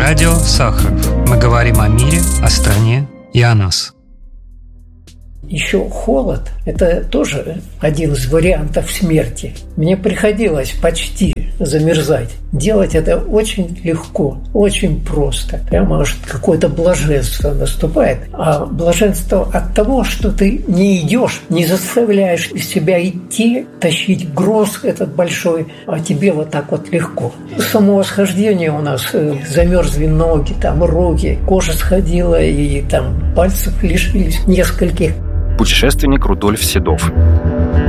Радио Сахаров. Мы говорим о мире, о стране и о нас. Еще холод – это тоже один из вариантов смерти. Мне приходилось почти замерзать. Делать это очень легко, очень просто. Прямо аж какое-то блаженство наступает. А блаженство от того, что ты не идешь, не заставляешь себя идти, тащить груз этот большой, а тебе вот так вот легко. Само восхождение у нас, замерзли ноги, там руки, кожа сходила, и там пальцев лишились нескольких. Путешественник Рудольф Седов.